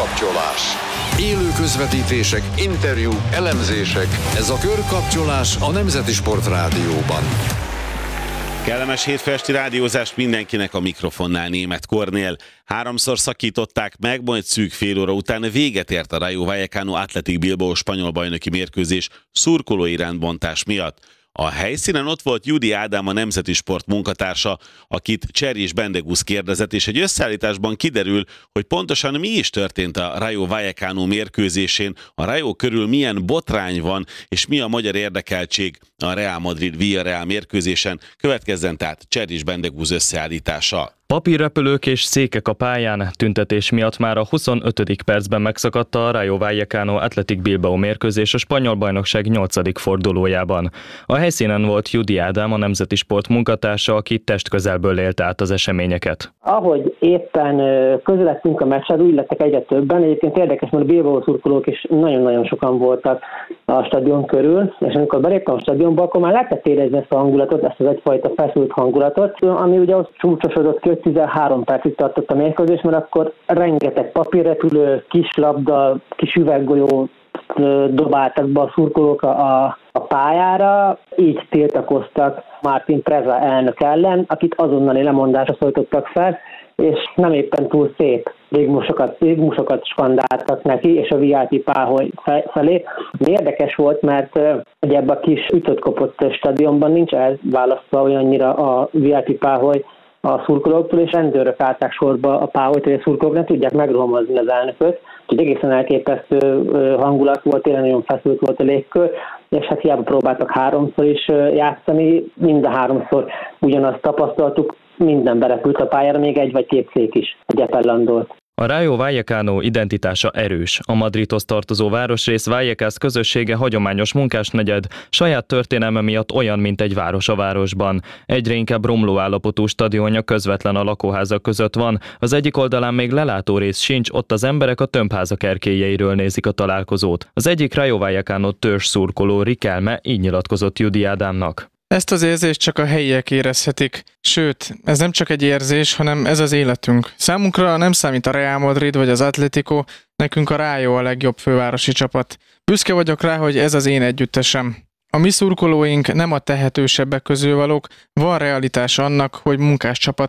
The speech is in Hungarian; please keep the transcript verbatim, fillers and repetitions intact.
Körkapcsolás. Élő közvetítések, interjúk, elemzések. Ez a Körkapcsolás a Nemzeti Sport Rádióban. Kellemes hétfő esti rádiózást mindenkinek, a mikrofonnál Németh Kornél. Háromszor szakították meg, majd szűk fél óra után véget ért a Rayo Vallecano Athletic Bilbao spanyol bajnoki mérkőzés szurkolói rendbontás miatt. A helyszínen ott volt Judi Ádám, a Nemzeti Sport munkatársa, akit Cserjés Bendegusz kérdezett, és egy összeállításban kiderül, hogy pontosan mi is történt a Rayo Vallecano mérkőzésén, a Rayo körül milyen botrány van, és mi a magyar érdekeltség a Real Madrid-Villarreal mérkőzésen. Következzen tehát Cserjés Bendegusz összeállítása. Papírrepülők és székek a pályán, tüntetés miatt már a huszonötödik percben megszakadta a Rayo Vallecano Athletic Bilbao mérkőzés a spanyol bajnokság nyolcadik fordulójában. A helyszínen volt Judi Ádám, a Nemzeti Sport munkatársa, aki testközelből élte át az eseményeket. Ahogy éppen közeledtünk a meccshez, úgy lettek egyre többen. Egyébként érdekes, mert a Bilbao szurkolók is nagyon-nagyon sokan voltak a stadion körül, és amikor beléptem a stadionba, akkor már lehetett érezni ezt a hangulatot, ezt az egyfajta feszült hangulatot, ami ugye ott csúcsosodott ki, hogy tizenhárom percig tartott a mérkőzés, mert akkor rengeteg papírrepülő, kis labda, kis üveggolyó dobáltak be a szurkolók a, a pályára, így tiltakoztak Martín Preza elnök ellen, akit azonnali lemondásra szólítottak fel, és nem éppen túl szép rigmusokat, rigmusokat skandáltak neki, és a vé i pé páholy felé. Érdekes volt, mert ugye ebben a kis ütött-kopott stadionban nincs elválasztva olyannyira a vé i pé páholy a szurkolóktól, és rendőrök állták sorba a páholyt, hogy a szurkolók ne tudják megrohamozni az elnököt. Úgyhogy egészen elképesztő hangulat volt, tényleg nagyon feszült volt a légkör, és hát hiába próbáltak háromszor is játszani, mind a háromszor ugyanazt tapasztaltuk, minden berepült a pályára, még egy vagy két szék is, ugye pellandolt. A Rayo Vallecano identitása erős. A Madridhoz tartozó városrész Vallecas közössége hagyományos munkásnegyed, saját történelme miatt olyan, mint egy város a városban. Egyre inkább romló állapotú stadionja közvetlen a lakóházak között van, az egyik oldalán még lelátórész sincs, ott az emberek a tömbházak erkélyeiről nézik a találkozót. Az egyik Rayo Vallecano törzs szurkoló Riquelme így nyilatkozott Judi Ádámnak. Ezt az érzést csak a helyiek érezhetik. Sőt, ez nem csak egy érzés, hanem ez az életünk. Számunkra nem számít a Real Madrid vagy az Atletico, nekünk a Rayo a legjobb fővárosi csapat. Büszke vagyok rá, hogy ez az én együttesem. A mi szurkolóink nem a tehetősebbek közül valók, van realitás annak, hogy munkáscsapat.